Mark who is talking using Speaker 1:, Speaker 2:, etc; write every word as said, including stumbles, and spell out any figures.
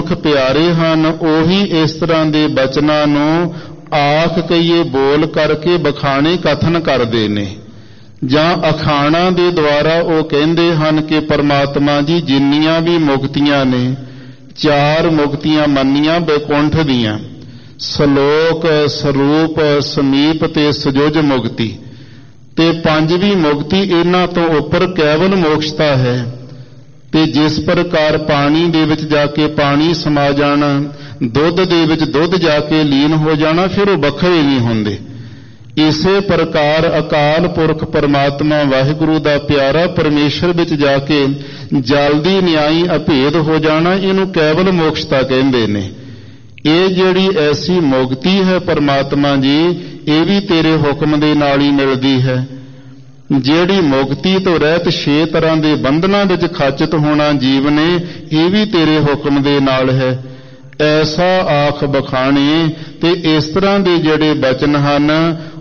Speaker 1: ਗੁਰਮੁਖ ਪਿਆਰੇ ਹਨ, ਉਹੀ ਇਸ ਤਰ੍ਹਾਂ ਦੇ ਬਚਨਾਂ ਨੂੰ ਆਖ ਕਹੀਏ ਬੋਲ ਕਰਕੇ ਬਖਾਣੇ ਕਥਨ ਕਰਦੇ ਨੇ, ਜਾਂ ਅਖਾਣਾਂ ਦੇ ਦੁਆਰਾ ਉਹ ਕਹਿੰਦੇ ਹਨ ਕਿ ਪਰਮਾਤਮਾ ਜੀ ਜਿੰਨੀਆਂ ਵੀ ਮੁਕਤੀਆਂ ਨੇ, ਚਾਰ ਮੁਕਤੀਆਂ ਮੰਨੀਆਂ ਬੈਕੁੰਠ ਦੀਆਂ, ਸਲੋਕ, ਸਰੂਪ, ਸਮੀਪ ਤੇ ਸਜੋਜ ਮੁਕਤੀ, ਤੇ ਪੰਜਵੀਂ ਮੁਕਤੀ ਇਹਨਾਂ ਤੋਂ ਉੱਪਰ ਕੇਵਲ ਮੋਕਸ਼ਤਾ ਹੈ। ਤੇ ਜਿਸ ਪ੍ਰਕਾਰ ਪਾਣੀ ਦੇ ਵਿੱਚ ਜਾ ਕੇ ਪਾਣੀ ਸਮਾ ਜਾਣਾ, ਦੁੱਧ ਦੇ ਵਿੱਚ ਦੁੱਧ ਜਾ ਕੇ ਲੀਨ ਹੋ ਜਾਣਾ, ਫਿਰ ਉਹ ਵੱਖਰੇ ਨਹੀਂ ਹੁੰਦੇ। ਇਸੇ ਪ੍ਰਕਾਰ ਅਕਾਲ ਪੁਰਖ ਪਰਮਾਤਮਾ ਵਾਹਿਗੁਰੂ ਦਾ ਪਿਆਰਾ ਪਰਮੇਸ਼ਰ ਵਿੱਚ ਜਾ ਕੇ ਜਲਦੀ ਨਿਆਈ ਅਭੇਦ ਹੋ ਜਾਣਾ, ਇਹਨੂੰ ਕੇਵਲ ਮੋਕਸ਼ਤਾ ਕਹਿੰਦੇ ਨੇ। ਇਹ ਜਿਹੜੀ ਐਸੀ ਮੁਕਤੀ ਹੈ ਪਰਮਾਤਮਾ ਜੀ, ਇਹ ਵੀ ਤੇਰੇ ਹੁਕਮ ਦੇ ਨਾਲ ਹੀ ਮਿਲਦੀ ਹੈ। ਜਿਹੜੀ ਮੁਕਤੀ ਤੋਂ ਰਹਿਤ ਛੇ ਤਰ੍ਹਾਂ ਦੇ ਬੰਧਨਾਂ ਵਿੱਚ ਖਚਿਤ ਹੋਣਾ ਜੀਵ ਨੇ, ਇਹ ਵੀ ਤੇਰੇ ਹੁਕਮ ਦੇ ਨਾਲ ਹੈ। ਐਸਾ ਆਖ ਬਖਾਣੇ, ਤੇ ਇਸ ਤਰ੍ਹਾਂ ਦੇ ਜਿਹੜੇ ਬਚਨ ਹਨ